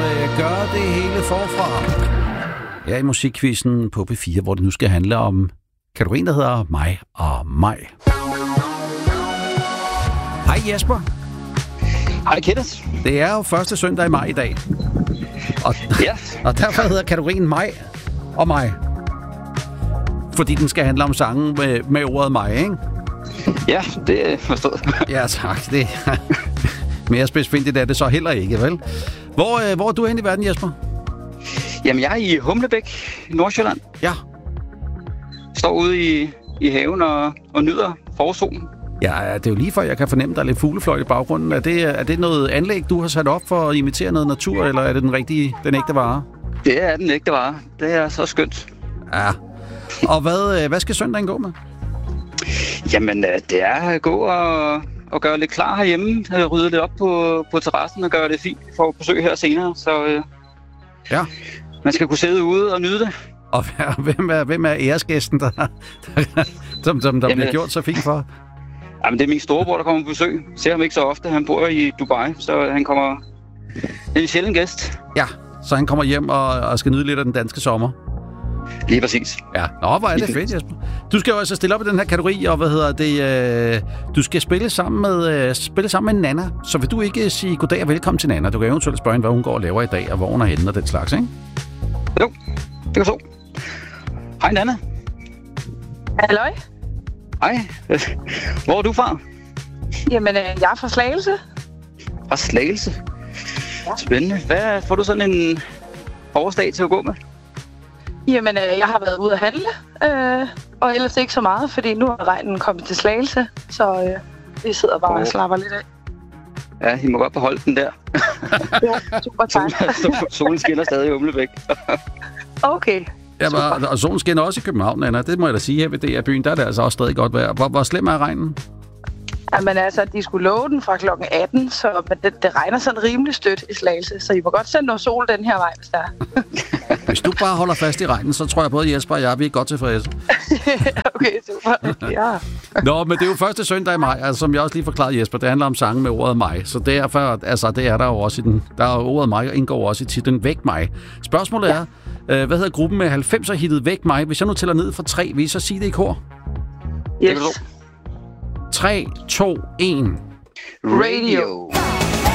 gøre det hele forfra. Jeg er i musikquizzen på P4, hvor det nu skal handle om kategorien, der hedder mig og mig. Hej Jesper. Hej Kenneth. Det er jo første søndag i maj i dag. Og derfor hedder kategorien mig og mig. Fordi den skal handle om sange med ordet mig, ikke? Ja, det er forstået. Ja, tak. Det mere specifikt er det så heller ikke, vel? Hvor er du hen i verden, Jesper? Jamen, jeg er i Humlebæk, i Nordsjælland. Ja. Står ude i haven og nyder forsolen. Ja, det er jo lige før, jeg kan fornemme, der er lidt fuglefløjt i baggrunden. Er det noget anlæg, du har sat op for at imitere noget natur, eller er det den ægte vare? Det er den ægte vare. Det er så skønt. Ja. Og hvad skal søndagen gå med? Jamen, det er at gå og gøre lidt klar herhjemme. Rydde lidt op på terrassen og gøre det fint for besøg her senere. Så ja. Man skal kunne sidde ude og nyde det. Og hvem er æresgæsten, som bliver gjort så fint for? Jamen, det er min storebror, der kommer på besøg. Ser ham ikke så ofte. Han bor i Dubai, så han kommer en sjælden gæst. Ja, så han kommer hjem og skal nyde lidt af den danske sommer. Lige præcis. Ja, hvor er det fedt, Jesper. Du skal jo altså stille op i den her kategori, og du skal spille sammen med Nana. Så vil du ikke sige goddag og velkommen til Nana? Du kan eventuelt spørge hende, hvad hun går og laver i dag, og hvor hun er henne og den slags, ikke? Jo, det kan så. Hej Nana. Halløj. Hej. Hvor er du fra? Jamen, jeg er fra Slagelse. Fra Slagelse? Ja. Spændende. Hvad får du sådan en forårsdag til at gå med? Jamen, jeg har været ude at handle, og ellers ikke så meget, fordi nu er regnen kommet til Slagelse, så vi sidder bare og slapper lidt af. Ja, I må godt beholde den der. Ja, super tak. Solen skinner stadig i Humlebæk. Okay. Ja, og solen skinner også i København, Anna. Det må jeg da sige, her ved DR-byen, der er det altså også stadig godt vejr. Hvor slem er regnen? Jamen altså, de skulle love den fra klokken 18, så det regner sådan rimelig stødt i Slagelse, så I må godt sende noget sol den her vej, hvis der er. Hvis du bare holder fast i regnen, så tror jeg både Jesper og jeg, vi er godt tilfredse. Okay, super. Ja. Nå, men det er jo første søndag i maj, altså, som jeg også lige forklarede Jesper, det handler om sange med ordet mig. Så derfor, altså, det er der jo også i den. Der er ordet mig, og indgår også i titlen Væk mig. Spørgsmålet er, hvad hedder gruppen med 90'er-hittet Væk mig? Hvis jeg nu tæller ned fra 3, vil I så sige det i kor? Yes. 3, 2, 1. Radio.